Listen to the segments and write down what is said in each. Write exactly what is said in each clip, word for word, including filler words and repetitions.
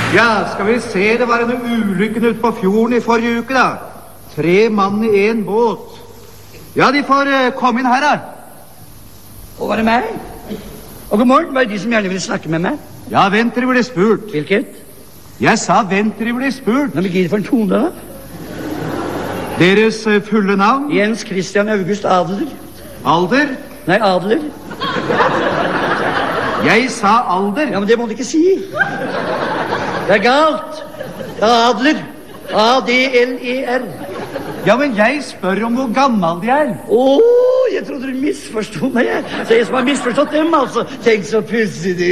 Ja, skal vi se, det var en ulykken ut på fjorden i forrige uke, da. Tre mann i en båt. Ja, de får uh, komme inn her, da. Og var det meg? Og god morgen, var det de som gjerne ville snakke med meg? Ja, vent til de blir spurt. Hvilket? Jeg sa vent til de blir spurt. Nå, hva gir det for en tone, da? Deres uh, fulle navn? Jens Christian August Adler. Alder? Nei, Adler. Jeg sa alder. Ja, men det må du ikke si. Det er galt. Det er Adler. A D L E R. Ja, men jeg spør om hvor gammel de er. Åh, jeg trodde du misforstod meg. Jeg. Så jeg som har misforstått dem, altså. Tenk så pussig de.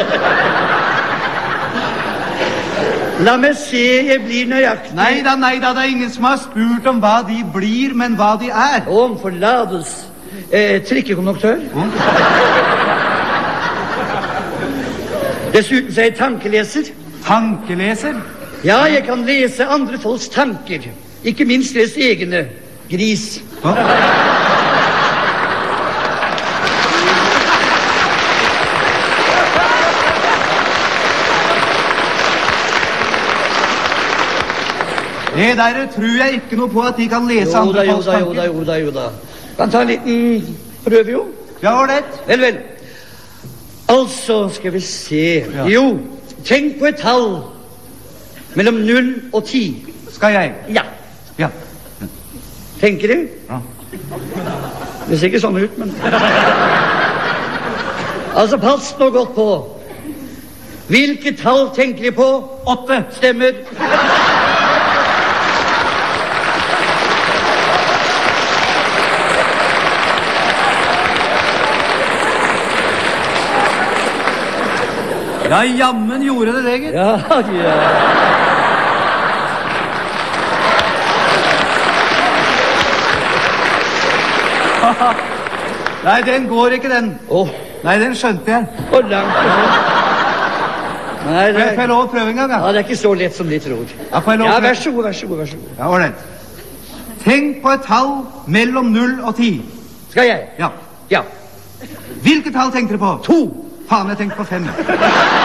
La meg se, jeg blir nøyaktig. Nei da, nei da, det er ingen som har spurt om hva de blir, men hva de er. Om forlatelse. Eh, trikkekonduktør. Mm. Dessuten så er jeg tankeleser. Tankeleser? Ja, jeg kan lese andre folks tanker. Ikke minst deres egne. Gris. Hva? Det der tror jeg ikke noe på at de kan lese jo, andre da, folks jo, da, jo, tanker. da, jo da, jo da. Kan ta en liten prøve, jo. Ja, ålreit. Vel, vel. Altså, skal vi se. Ja. Jo, tenk på et tall mellom null og ti. Skal jeg? Ja. Ja. Tenker du? Ja. Det ser ikke sånn ut, men... Altså, pass nå godt på. Hvilket tall tenker de på? Åtte. Stemmer. Ja, jammen gjorde det det, gitt. Ja, ja. Nei, den går ikke, den. Åh, Nei, den skjønte jeg. hvor langt er det? Nei, det Får jeg er... lov å prøve en gang, Ja, da? det er ikke så lett som de tror. Ja, får jeg lov å Ja, prøve? vær så god, vær så god, vær så god. Ja, ålreit. Tenk på et tall mellom null og ti. Skal jeg? Ja. Ja. Hvilket tall tenkte dere på? To. Faen, jeg tenkte på fem.